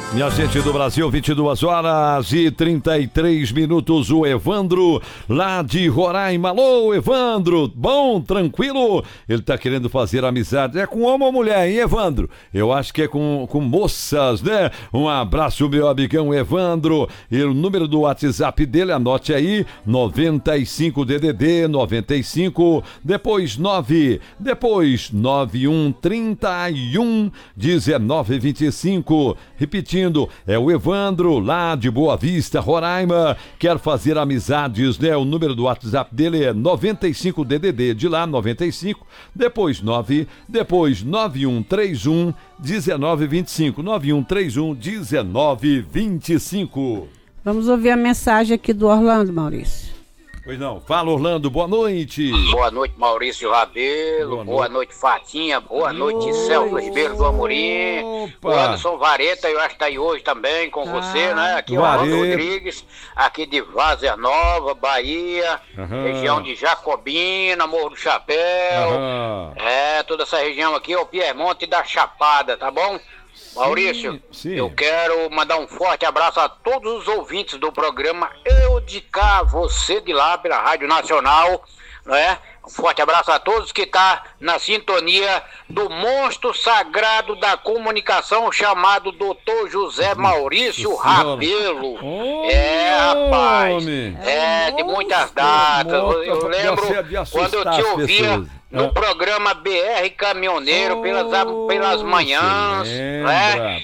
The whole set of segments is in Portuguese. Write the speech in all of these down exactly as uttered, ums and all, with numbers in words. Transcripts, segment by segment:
Minha gente do Brasil, vinte e duas horas e trinta e três minutos, o Evandro, lá de Roraima. Alô, Evandro, bom, tranquilo? Ele tá querendo fazer amizade, é com homem ou mulher, hein, Evandro? Eu acho que é com, com moças, né? Um abraço, meu amigão Evandro, e o número do WhatsApp dele, anote aí, noventa e cinco D D D, noventa e cinco, depois nove, depois nove um trinta e um, dezenove vinte e cinco, repetindo, é o Evandro, lá de Boa Vista, Roraima, quer fazer amizades, né? O número do WhatsApp dele é noventa e cinco D D D, de lá noventa e cinco, depois nove, depois nove um três um, dezenove vinte e cinco, nove um três um, dezenove vinte e cinco. Vamos ouvir a mensagem aqui do Orlando, Maurício. Pois não, fala Orlando, boa noite. Boa noite, Maurício Rabelo, boa, boa noite. noite, Fatinha, boa noite, Celso Ribeiro do Amorim, o Anderson Vareta, eu acho que tá aí hoje também com ah, você, né? Aqui é o Orlando Rodrigues, aqui de Várzea Nova, Bahia, uhum. região de Jacobina, Morro do Chapéu, uhum. é, toda essa região aqui é o Piemonte da Chapada, tá bom? Maurício, sim, sim. Eu quero mandar um forte abraço a todos os ouvintes do programa Eu de Cá, você de lá pela Rádio Nacional, né? Um forte abraço a todos que tá na sintonia do monstro sagrado da comunicação chamado doutor José Maurício Rabelo. Oh, é, rapaz, é, de muitas datas. Eu, eu lembro quando eu te ouvia no ah. programa B R Caminhoneiro, oh, pelas, pelas manhãs, né?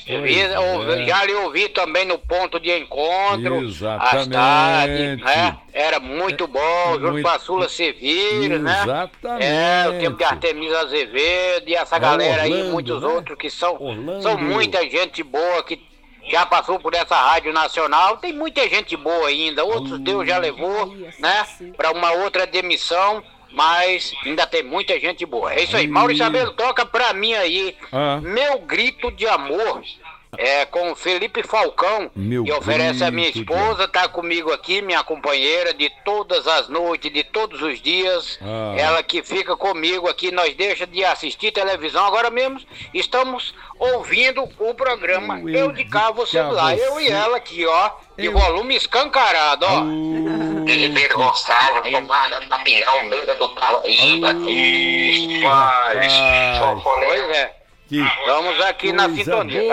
É. Já lhe ouvi também no ponto de encontro, às tardes, né? Era muito bom, Júlio Paçula Severo, né? Exatamente. É, o tempo de Artemisa Azevedo e essa galera Orlando, aí, muitos né? outros que são, são muita gente boa que já passou por essa rádio nacional. Tem muita gente boa ainda, outros uh, Deus já levou, né? Para uma outra demissão. Mas ainda tem muita gente boa. É isso aí. Maurício Rabelo, toca pra mim aí. Ah. Meu Grito de Amor. É com o Felipe Falcão. Meu que oferece a minha esposa. Tá comigo aqui, minha companheira de todas as noites, de todos os dias. Ah. Ela que fica comigo aqui. Nós deixa de assistir televisão. Agora mesmo estamos ouvindo o programa Eu, eu de Cá, você de lá. Você. Eu e ela aqui, ó. De eu... volume escancarado, ó. Uh... Felipe Gonçalves, tomada da Pinhão, meia do Paraíba. Isso, mas... Pois é. Que Estamos aqui na sintonia.